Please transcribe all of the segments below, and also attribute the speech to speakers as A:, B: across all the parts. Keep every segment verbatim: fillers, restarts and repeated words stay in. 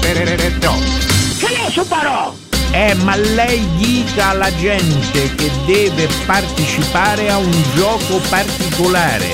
A: Che ne so farò?
B: Eh, ma lei dica alla gente che deve partecipare a un gioco particolare.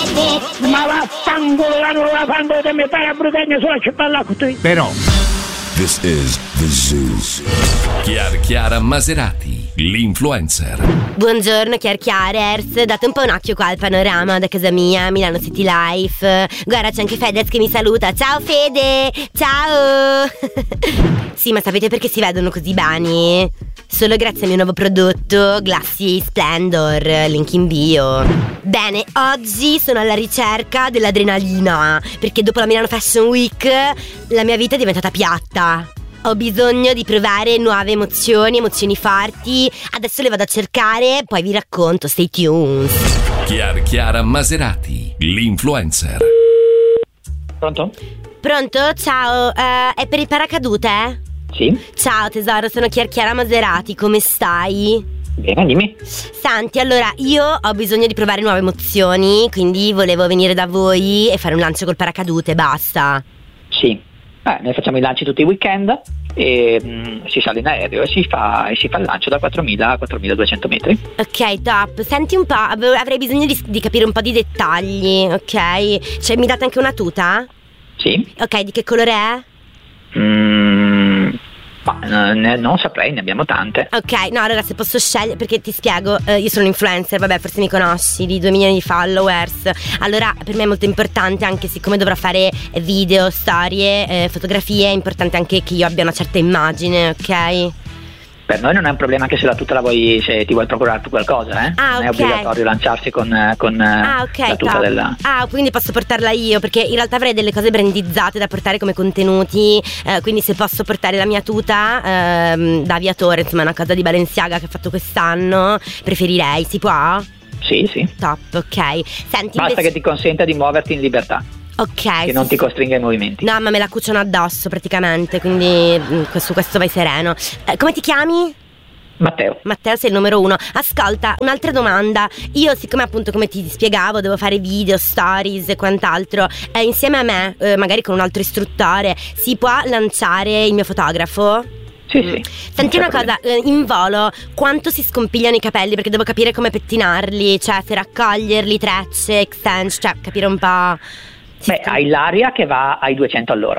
A: Ma vaffanculo, non la fanno che mi fai a brutagna sulla cipolla con te.
B: Però
C: This is the Zoo.
D: Chiara Chiara Maserati, l'influencer.
E: Buongiorno Chiar Chiarers, date un po' un occhio qua al panorama da casa mia, Milano City Life. Guarda, c'è anche Fedez che mi saluta. Ciao Fede, ciao. Sì, ma sapete perché si vedono così bene? Solo grazie al mio nuovo prodotto Glassy Splendor, link in bio. Bene, oggi sono alla ricerca dell'adrenalina, perché dopo la Milano Fashion Week la mia vita è diventata piatta. Ho bisogno di provare nuove emozioni, emozioni forti. Adesso le vado a cercare, poi vi racconto, stay tuned.
D: Chiara Chiara Maserati, l'influencer.
F: Pronto?
E: Pronto? Ciao, uh, è per il paracadute?
F: Sì.
E: Ciao tesoro, sono Chiara Chiara Maserati, come stai?
F: Bene, dimmi.
E: Senti, allora, io ho bisogno di provare nuove emozioni, quindi volevo venire da voi e fare un lancio col paracadute, basta.
F: Sì. Eh, noi facciamo i lanci tutti i weekend e mh, si sale in aereo e si fa, e si fa il lancio da quattromila a quattromiladuecento metri.
E: Ok, top. Senti un po', ave- avrei bisogno di, di capire un po' di dettagli, ok? Cioè, mi date anche una tuta?
F: Sì.
E: Ok, di che colore è?
F: Mm, ma, ne, non saprei, ne abbiamo tante.
E: Ok, no, allora se posso scegliere, perché ti spiego, eh, io sono un influencer, vabbè, forse mi conosci, di due milioni di followers. Allora per me è molto importante, anche siccome dovrò fare video, storie, eh, fotografie, è importante anche che io abbia una certa immagine, ok?
F: Per noi non è un problema anche se la tuta la vuoi, se ti vuoi procurare tu qualcosa, eh?
E: Ah,
F: non è
E: ok.
F: obbligatorio lanciarsi con, con
E: Ah, ok,
F: la tuta
E: top.
F: della...
E: Ah, quindi posso portarla io, perché in realtà avrei delle cose brandizzate da portare come contenuti, eh, quindi se posso portare la mia tuta ehm, da aviatore, insomma una cosa di Balenciaga che ho fatto quest'anno, preferirei, si può?
F: Sì, sì.
E: Top, ok. Senti,
F: Basta
E: invece...
F: che ti consenta di muoverti in libertà,
E: Ok.
F: che non
E: sì,
F: ti
E: sì.
F: costringa ai movimenti.
E: No, ma me la cuciono addosso praticamente, quindi mh, su questo vai sereno. Eh, come ti chiami?
F: Matteo.
E: Matteo, sei il numero uno. Ascolta, un'altra domanda. Io, siccome appunto come ti spiegavo devo fare video, stories e quant'altro, eh, insieme a me, eh, magari con un altro istruttore, si può lanciare il mio fotografo?
F: Sì, sì.
E: Senti
F: Non
E: una
F: c'è
E: cosa, eh, in volo quanto si scompigliano i capelli? Perché devo capire come pettinarli, cioè se raccoglierli, trecce, extension, cioè capire un po'. Si
F: Beh,
E: scom-
F: hai l'aria che va ai duecento all'ora.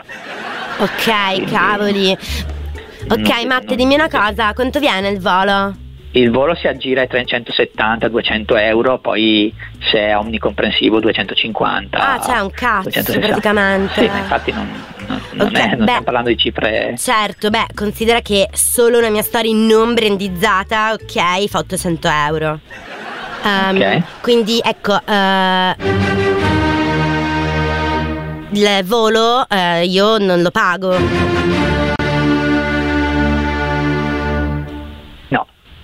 E: Ok, cavoli. Ok,
F: Mm,
E: Matte,
F: non-
E: dimmi una cosa, quanto viene il volo?
F: Il volo si aggira ai trecentosettanta duecento euro, poi se è omnicomprensivo duecentocinquanta.
E: Ah, c'è un cazzo
F: duecentosessanta.
E: praticamente.
F: Sì, ma infatti non, non, non
E: Ok,
F: è, non
E: beh.
F: stiamo parlando di cifre.
E: Certo, beh, considera che solo una mia story non brandizzata, ok, fa ottocento euro. Ehm,
F: Ok.
E: Quindi ecco, eh, il volo eh, io non lo pago.
F: No.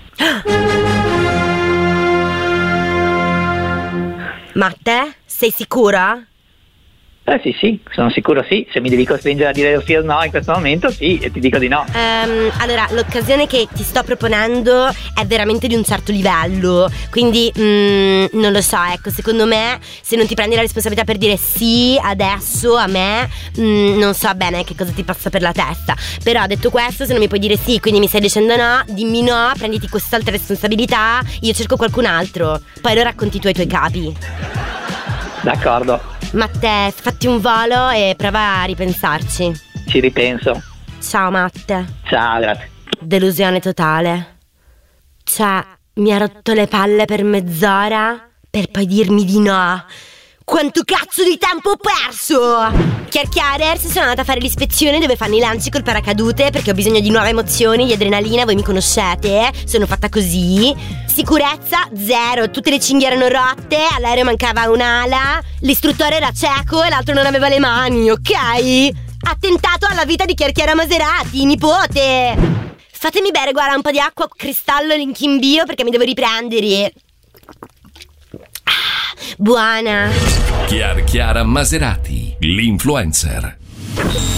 E: Matte, sei sicura?
F: Eh sì, sì, sono sicuro sì. Se mi devi costringere a dire sì o no in questo momento, sì, e ti dico di no.
E: Ehm, allora, l'occasione che ti sto proponendo è veramente di un certo livello, quindi mm, non lo so, ecco, secondo me se non ti prendi la responsabilità per dire sì adesso a me, mm, non so bene che cosa ti passa per la testa. Però detto questo, se non mi puoi dire sì, quindi mi stai dicendo no, dimmi no, prenditi quest'altra responsabilità, io cerco qualcun altro, poi lo racconti tu ai tuoi capi.
F: D'accordo,
E: Matte, fatti un volo e prova a ripensarci.
F: ci ripenso.
E: Ciao Matte.
F: Ciao, grazie.
E: Delusione totale. Cioè, mi ha rotto le palle per mezz'ora per poi dirmi di no. Quanto cazzo di tempo ho perso! Chiar Chiarers, sono andata a fare l'ispezione dove fanno i lanci col paracadute perché ho bisogno di nuove emozioni, di adrenalina, voi mi conoscete, sono fatta così. Sicurezza, zero, tutte le cinghie erano rotte, all'aereo mancava un'ala, l'istruttore era cieco e l'altro non aveva le mani, ok? Attentato alla vita di Chiar Chiara Maserati, nipote! Fatemi bere, guarda, un po' di acqua cristallo link in bio perché mi devo riprendere. Ah, buona!
D: Chiara Chiara Maserati, l'influencer.